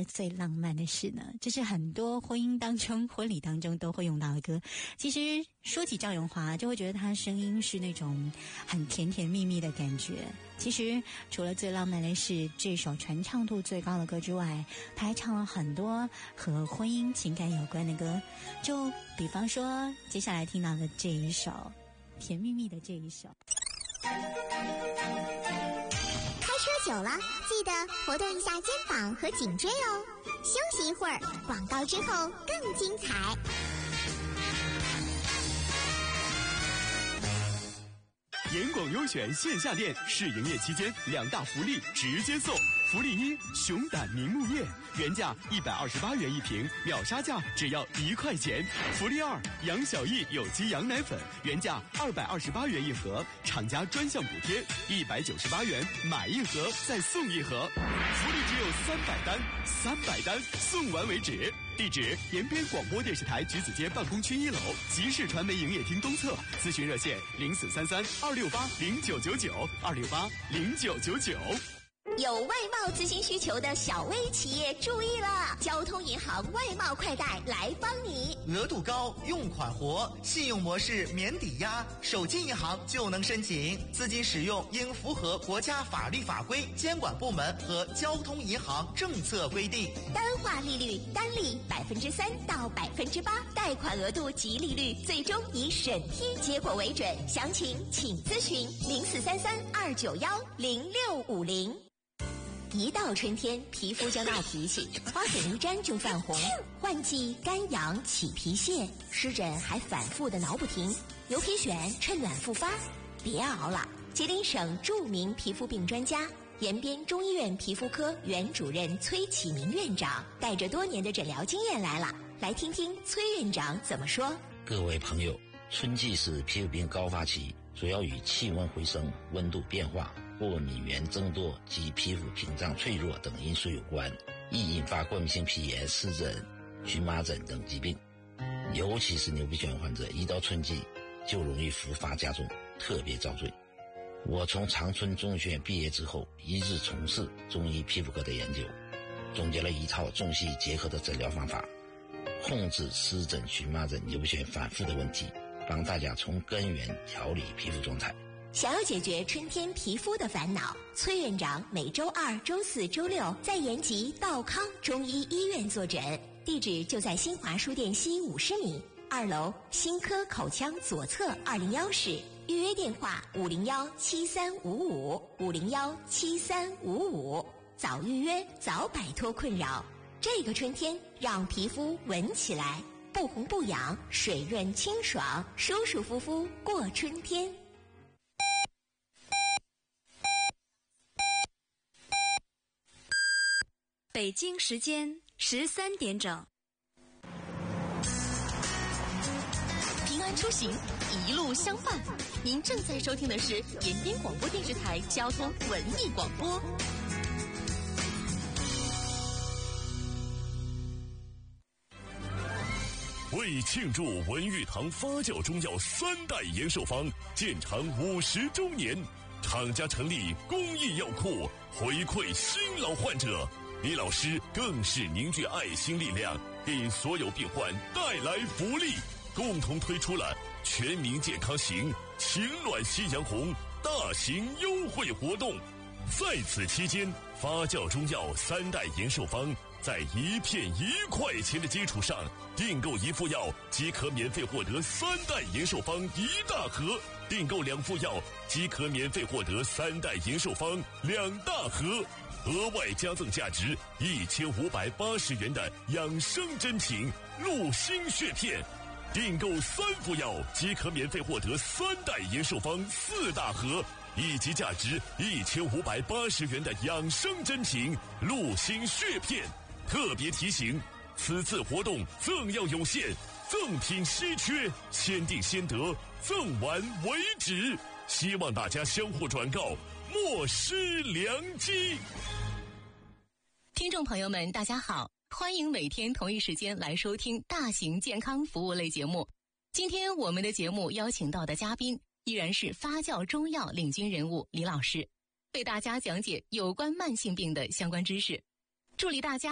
的最浪漫的事呢？这是很多婚姻当中、婚礼当中都会用到的歌。其实说起赵咏华，就会觉得她声音是那种很甜甜蜜蜜的感觉。其实除了最浪漫的事这首传唱度最高的歌之外，她还唱了很多和婚姻情感有关的歌。就比方说接下来听到的这一首甜蜜蜜的这一首。 开车久了，记得活动一下肩膀和颈椎哦。休息一会儿，广告之后更精彩。 严广优选线下店试营业期间2大福利直接送。福利1，熊胆明目叶，原价128元一瓶，秒杀价只要1块钱。福利2，杨小艺有机羊奶粉，原价228元一盒，厂家专项补贴198元，买一盒再送一盒。福利只有300单送完为止。地址：延边广播电视台橘子街办公区1楼，集市传媒营业厅东侧。咨询热线：0433-268-0999，268-0999。 有外贸资金需求的小微企业注意了，交通银行外贸快贷来帮你。 额度高，用款活，信用模式免抵押，手机银行就能申请。资金使用应符合国家法律法规、监管部门和交通银行政策规定。 单化利率单利3%到8%，贷款额度及利率最终以审批结果为准。详情请咨询0433-291-0650。一到春天，皮肤就闹脾气，花粉一沾就泛红，换季干痒起皮屑，湿疹还反复的挠不停，牛皮癣趁暖复发。别熬了，吉林省著名皮肤病专家、延边中医院皮肤科原主任崔启明院长带着多年的诊疗经验来了，来听听崔院长怎么说。 各位朋友，春季是皮肤病高发期，主要与气温回升、温度变化、过敏原增多及皮肤屏障脆弱等因素有关，易引发过敏性皮炎、湿疹、荨麻疹等疾病。尤其是牛皮癣患者，一到春季就容易复发加重，特别遭罪。我从长春中医学院毕业之后，一直从事中医皮肤科的研究，总结了一套中西医结合的诊疗方法，控制湿疹、荨麻疹、牛皮癣反复的问题，帮大家从根源调理皮肤状态。 想要解决春天皮肤的烦恼，崔院长每周2、周4、周6在延吉道康中医医院坐诊，地址就在新华书店西50米2楼新科口腔左侧201室，预约电话501-7355，501-7355，早预约早摆脱困扰。这个春天让皮肤闻起来不红不痒，水润清爽，舒舒服服过春天。 北京时间13点整。 平安出行，一路相伴。您正在收听的是延边广播电视台交通文艺广播。 为庆祝文玉堂发酵中药3代延寿方建厂50周年，厂家成立公益药库，回馈新老患者。李老师更是凝聚爱心力量，给所有病患带来福利，共同推出了全民健康行、情暖夕阳红大型优惠活动。在此期间，发酵中药3代延寿方在1片1块钱的基础上，订购1副药即可免费获得3代延寿方1大盒，订购2副药即可免费获得3代延寿方2大盒，额外加赠价值1580元的养生珍品鹿心血片，订购3副药即可免费获得3代延寿方4大盒，以及价值1580元的养生珍品鹿心血片。特别提醒，此次活动赠药有限，赠品稀缺，先订先得，赠完为止，希望大家相互转告，莫失良机。 听众朋友们大家好，欢迎每天同一时间来收听大型健康服务类节目。今天我们的节目邀请到的嘉宾依然是发酵中药领军人物李老师，为大家讲解有关慢性病的相关知识，助力大家